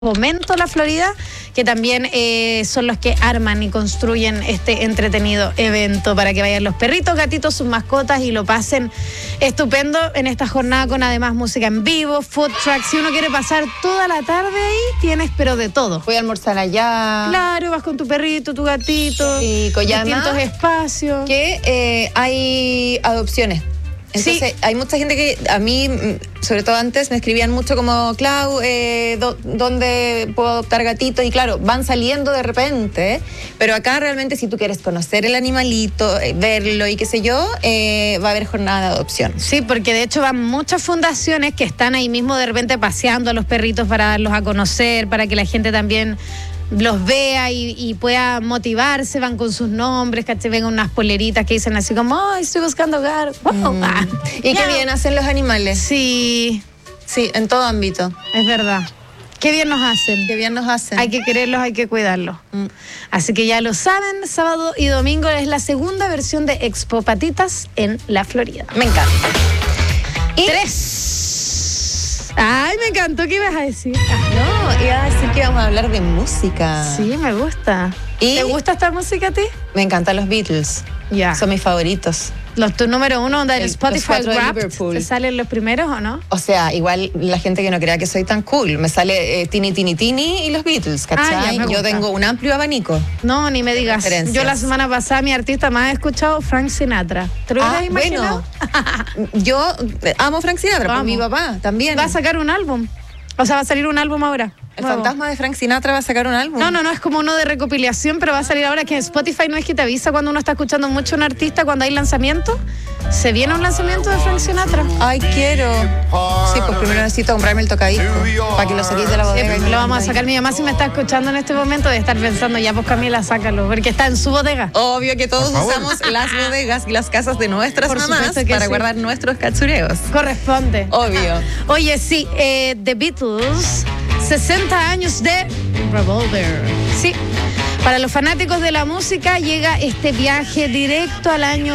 Fomento La Florida, que también son los que arman y construyen este entretenido evento para que vayan los perritos, gatitos, sus mascotas y lo pasen estupendo en esta jornada con además música en vivo, food truck. Si uno quiere pasar toda la tarde ahí, tienes pero de todo. Voy a almorzar allá. Claro, vas con tu perrito, tu gatito, distintos espacios. Que hay adopciones. Entonces, sí, hay mucha gente que a mí, sobre todo antes, me escribían mucho como, Clau, ¿dónde puedo adoptar gatitos? Y claro, van saliendo de repente, pero acá realmente si tú quieres conocer el animalito, verlo y qué sé yo, va a haber jornada de adopción. Sí, porque de hecho van muchas fundaciones que están ahí mismo de repente paseando a los perritos para darlos a conocer, para que la gente también los vea y pueda motivarse, van con sus nombres, ¿cachai? Ven unas poleritas que dicen así como, ¡ay, estoy buscando hogar! Wow. Y qué bien hacen los animales. Sí. Sí, en todo ámbito. Es verdad. Qué bien nos hacen. Qué bien nos hacen. Hay que quererlos, hay que cuidarlos. Así que ya lo saben, sábado y domingo es la segunda versión de Expo Patitas en La Florida. Me encanta. Y 3. Ay, me encantó. ¿Qué ibas a decir? No, iba a decir que vamos a hablar de música. Sí, me gusta. ¿Te gusta esta música a ti? Me encantan los Beatles. Ya. Son mis favoritos. Tu número uno del Spotify Wrapped, ¿te salen los primeros o no? O sea, igual la gente que no crea que soy tan cool, me sale Tini Tini Tini y los Beatles, ¿cachai? Yo tengo un amplio abanico. No, ni me digas. Yo la semana pasada mi artista más escuchado, Frank Sinatra. ¿Te lo hubieras imaginado? Bueno, yo amo Frank Sinatra, por mi papá también. Va a sacar un álbum. O sea, va a salir un álbum ahora. ¿El fantasma de Frank Sinatra va a sacar un álbum? No, es como uno de recopilación, pero va a salir ahora, que Spotify no es que te avisa cuando uno está escuchando mucho a un artista cuando hay lanzamiento. Se viene un lanzamiento de Frank Sinatra. Ay, quiero. Sí, pues primero necesito comprarme el tocadisco para que lo saquéis de la bodega. Lo vamos a sacar. Mi mamá, si me está escuchando en este momento, debe estar pensando, ya pues Camila, sácalo, porque está en su bodega. Obvio que todos usamos las bodegas y las casas de nuestras mamás para guardar nuestros cachureos. Corresponde. Obvio. Oye, sí, The Beatles, 60 años de Revolver. Sí. Para los fanáticos de la música llega este viaje directo al año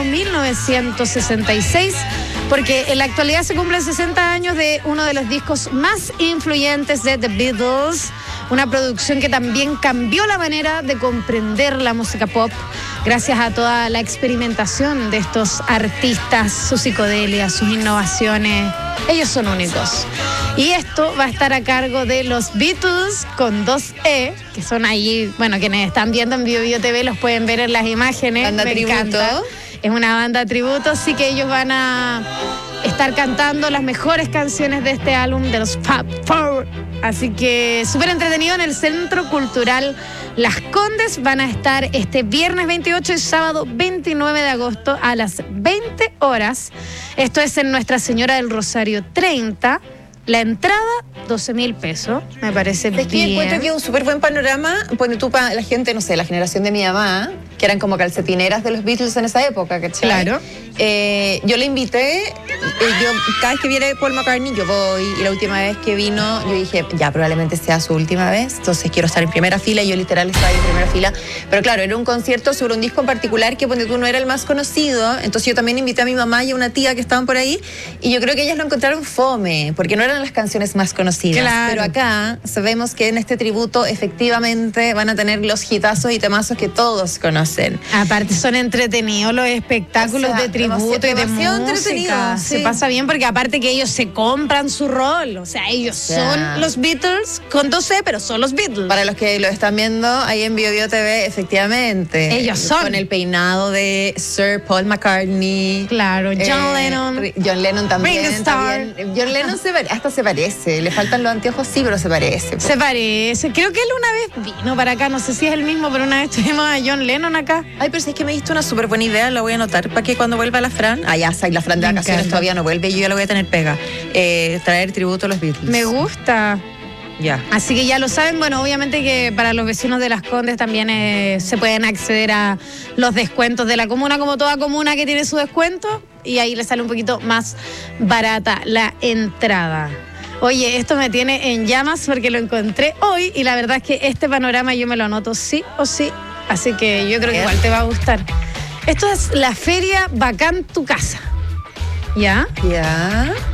1966, porque en la actualidad se cumplen 60 años de uno de los discos más influyentes de The Beatles, una producción que también cambió la manera de comprender la música pop gracias a toda la experimentación de estos artistas, sus psicodelias, sus innovaciones. Ellos son únicos. Y esto va a estar a cargo de los Beatles con 2E, que son ahí, bueno, quienes están viendo en Bio TV los pueden ver en las imágenes. Banda tributo. Es una banda tributo, así que ellos van a estar cantando las mejores canciones de este álbum de los Fab Four. Así que súper entretenido en el Centro Cultural Las Condes. Van a estar este viernes 28 y sábado 29 de agosto a las 20 horas. Esto es en Nuestra Señora del Rosario 30. La entrada, 12,000 pesos, me parece bien. Es que encuentro que es un súper buen panorama. Pone tú para la gente, no sé, la generación de mi mamá, que eran como calcetineras de los Beatles en esa época, ¿cachai? Claro. Yo le invité, yo cada vez que viene Paul McCartney yo voy, y la última vez que vino yo dije, ya probablemente sea su última vez, entonces quiero estar en primera fila, y yo literal estaba en primera fila, pero claro, era un concierto sobre un disco en particular que ponte tú no era el más conocido, entonces yo también invité a mi mamá y a una tía que estaban por ahí, y yo creo que ellas lo encontraron fome, porque no eran las canciones más conocidas, claro. Pero acá sabemos que en este tributo efectivamente van a tener los hitazos y temazos que todos conocen. Aparte son entretenidos los espectáculos, o sea, de tributo y de música. Sí. Se pasa bien porque aparte que ellos se compran su rol, o sea, ellos son los Beatles con 2C, pero son los Beatles. Para los que lo están viendo ahí en Bio TV, efectivamente. Ellos son. Con el peinado de Sir Paul McCartney. Claro, John Lennon. John Lennon también. Ringo Starr. John Lennon hasta se parece. Le faltan los anteojos, sí, pero se parece. Se parece. Creo que él una vez vino para acá, no sé si es el mismo, pero una vez tuvimos a John Lennon acá. Ay, pero si es que me diste una súper buena idea, la voy a anotar para que cuando vuelva la Fran, ya sé, la Fran de vacaciones todavía no vuelve, yo ya lo voy a tener pega, traer tributo a los Beatles. Me gusta. Ya. Así que ya lo saben, bueno, obviamente que para los vecinos de Las Condes también se pueden acceder a los descuentos de la comuna, como toda comuna que tiene su descuento, y ahí les sale un poquito más barata la entrada. Oye, esto me tiene en llamas porque lo encontré hoy y la verdad es que este panorama yo me lo anoto sí o sí, así que yo creo que igual te va a gustar. Esto es la feria Bacán Tu Casa. ¿Ya? Ya.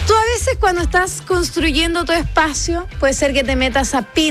Tú a veces cuando estás construyendo tu espacio, puede ser que te metas a